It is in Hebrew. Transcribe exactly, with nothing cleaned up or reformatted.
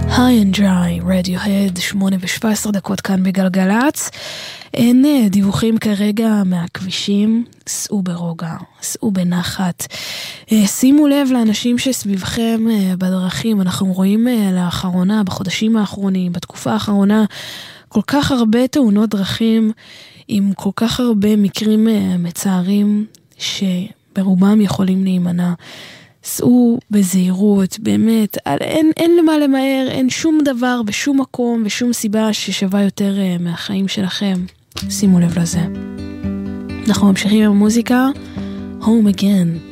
High and Dry, Radiohead, שמונה ושבע עשרה דקות כאן בגלגלץ. אין דיווחים כרגע מהכבישים, סעו ברוגע, סעו בנחת. שימו לב לאנשים שסביבכם בדרכים, אנחנו רואים לאחרונה, בחודשים האחרונים, בתקופה האחרונה, כל כך הרבה תאונות דרכים, עם כל כך הרבה מקרים מצערים, שברובם יכולים להימנע. סעו בזהירות, באמת, אין, אין למה למהר, אין שום דבר בשום מקום ושום סיבה ששווה יותר uh, מהחיים שלכם. שימו לב לזה. אנחנו ממשיכים עם המוזיקה, Home Again.